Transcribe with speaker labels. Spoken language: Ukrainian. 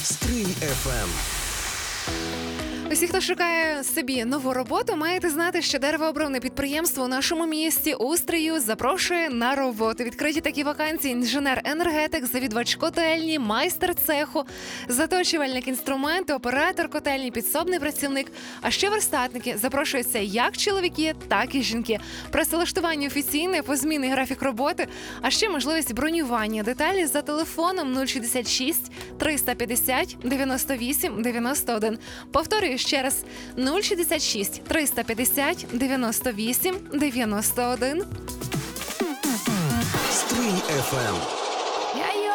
Speaker 1: Стрий FM.
Speaker 2: Усі, хто шукає собі нову роботу, маєте знати, що деревообробне підприємство у нашому місті у Стрию запрошує на роботу. Відкриті такі вакансії: інженер-енергетик, завідувач котельні, майстер цеху, заточувальник інструменту, оператор котельні, підсобний працівник. А ще верстатники. Запрошуються як чоловіки, так і жінки. Працевлаштування офіційне, позмінний графік роботи, а ще можливість бронювання. Деталі за телефоном 066 350 98 91. Повторюю ще раз: 066 350 98 91.
Speaker 1: Стрий FM.